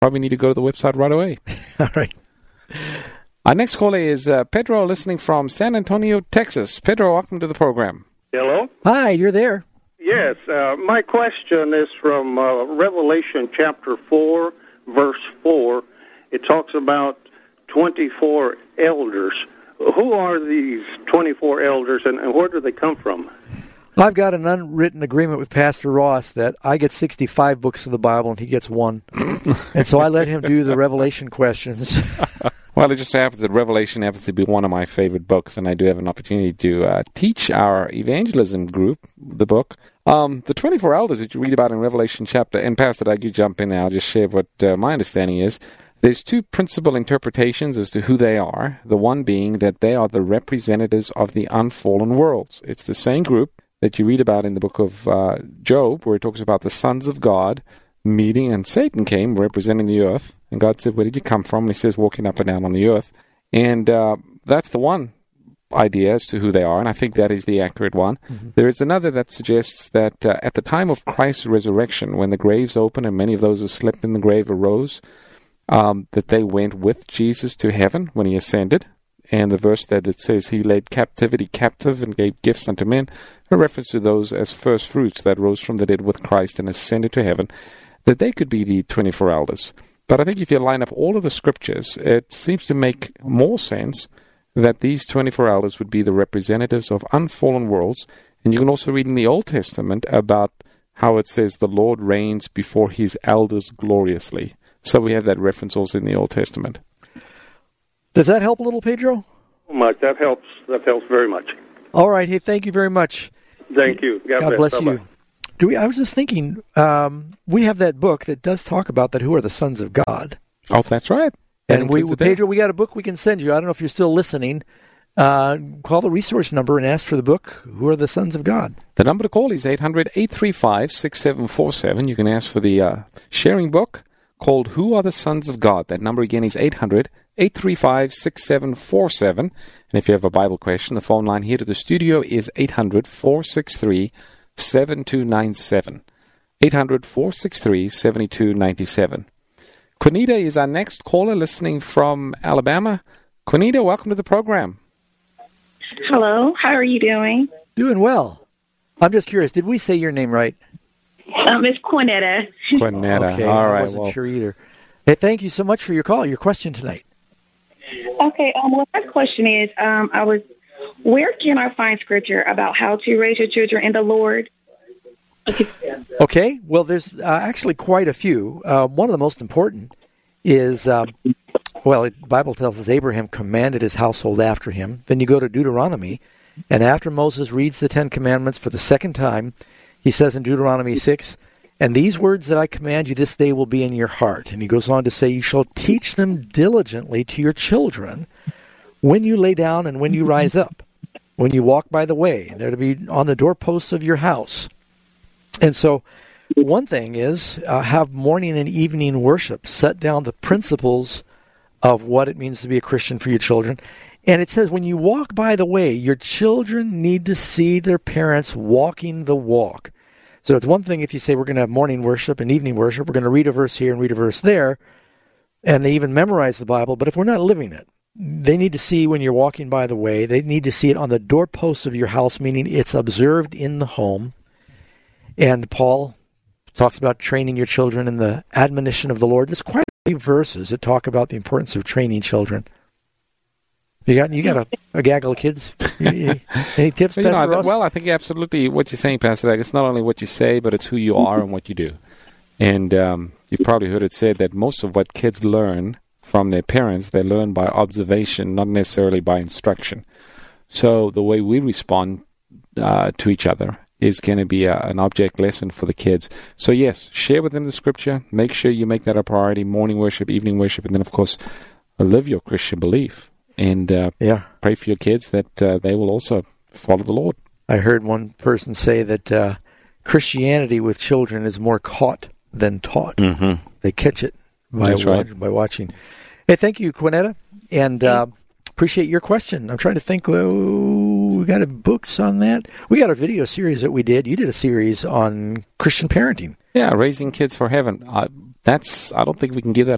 probably need to go to the website right away. All right. Our next caller is Pedro, listening from San Antonio, Texas. Pedro, welcome to the program. Hello? Hi, you're there. Yes, my question is from Revelation chapter 4, verse 4. It talks about 24 elders. Who are these 24 elders, and where do they come from? I've got an unwritten agreement with Pastor Ross that I get 65 books of the Bible and he gets one. And so I let him do the Revelation questions. Well, it just happens that Revelation happens to be one of my favorite books, and I do have an opportunity to teach our evangelism group the book. The 24 elders that you read about in Revelation chapter, and Pastor Doug, you jump in now, I'll just share what my understanding is. There's two principal interpretations as to who they are, the one being that they are the representatives of the unfallen worlds. It's the same group that you read about in the book of Job, where it talks about the sons of God meeting, and Satan came representing the earth, and God said, where did you come from? And he says, walking up and down on the earth. And that's the one idea as to who they are, and I think that is the accurate one. Mm-hmm. There is another that suggests that at the time of Christ's resurrection, when the graves opened and many of those who slept in the grave arose, that they went with Jesus to heaven when he ascended. And the verse that it says he led captivity captive and gave gifts unto men, a reference to those as first fruits that rose from the dead with Christ and ascended to heaven, that they could be the 24 elders. But I think if you line up all of the scriptures, it seems to make more sense that these 24 elders would be the representatives of unfallen worlds. And you can also read in the Old Testament about how it says the Lord reigns before his elders gloriously. So we have that reference also in the Old Testament. Does that help a little, Pedro? Much. That helps. That helps very much. All right. Hey, thank you very much. Thank you. God bless you. I was just thinking, we have that book that does talk about that. Who are the sons of God? Oh, that's right. And Pedro, we got a book we can send you. I don't know if you're still listening. Call the resource number and ask for the book, Who Are the Sons of God? The number to call is 800-835-6747. You can ask for the sharing book called Who Are the Sons of God? That number again is 800-835-6747. And if you have a Bible question, the phone line here to the studio is 800-463-7297. 800-463-7297. Quinita is our next caller listening from Alabama. Quinita, welcome to the program. Hello, how are you doing? Doing well. I'm just curious, did we say your name right? It's Quinetta. Quinetta, okay, all right. I wasn't sure either. Hey, thank you so much for your call, your question tonight. Okay, well, my question is, where can I find scripture about how to raise your children in the Lord? Okay, well, there's actually quite a few. One of the most important is, the Bible tells us Abraham commanded his household after him. Then you go to Deuteronomy, and after Moses reads the Ten Commandments for the second time, he says in Deuteronomy 6, and these words that I command you this day will be in your heart. And he goes on to say, you shall teach them diligently to your children when you lay down and when you rise up, when you walk by the way, and they're to be on the doorposts of your house. And so one thing is have morning and evening worship. Set down the principles of what it means to be a Christian for your children. And it says when you walk by the way, your children need to see their parents walking the walk. So it's one thing if you say we're going to have morning worship and evening worship, we're going to read a verse here and read a verse there, and they even memorize the Bible. But if we're not living it, they need to see when you're walking by the way. They need to see it on the doorposts of your house, meaning it's observed in the home. And Paul talks about training your children in the admonition of the Lord. There's quite a few verses that talk about the importance of training children. You got a gaggle of kids? Any tips, Pastor Ross? Well, I think absolutely what you're saying, Pastor Doug. It's not only what you say, but it's who you are and what you do. And you've probably heard it said that most of what kids learn from their parents, they learn by observation, not necessarily by instruction. So the way we respond to each other is going to be an object lesson for the kids. So yes, share with them the scripture. Make sure you make that a priority, morning worship, evening worship, and then, of course, live your Christian belief. And pray for your kids that they will also follow the Lord. I heard one person say that Christianity with children is more caught than taught. Mm-hmm. They catch it by watching. Hey, thank you, Quinetta, and appreciate your question. I'm trying to think, we got books on that? We got a video series that we did. You did a series on Christian parenting. Yeah, Raising Kids for Heaven. I don't think we can give that